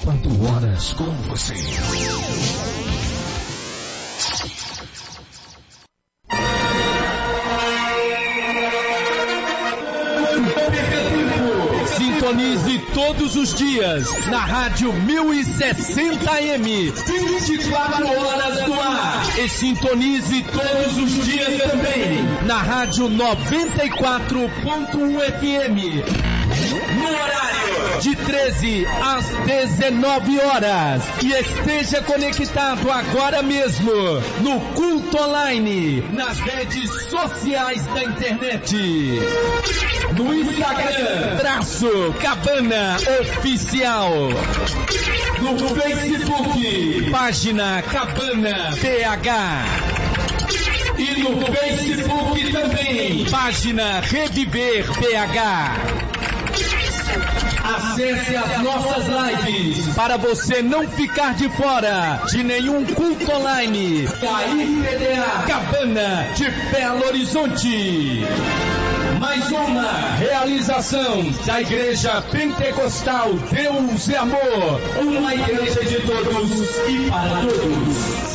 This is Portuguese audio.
24 horas com você. Sintonize todos os dias na Rádio 1060M, 24 horas no ar. E sintonize todos os dias também na Rádio 94.1 FM, no horário de 13 às 19 horas. E esteja conectado agora mesmo no Culto Online, nas redes sociais da internet. No Instagram, Cabana Oficial. No Facebook, página Cabana PH. E no Facebook também, página Reviver PH. Acesse as nossas lives para você não ficar de fora de nenhum culto online da IPDA Cabana de Belo Horizonte. Mais uma realização da Igreja Pentecostal Deus e Amor, uma igreja de todos e para todos.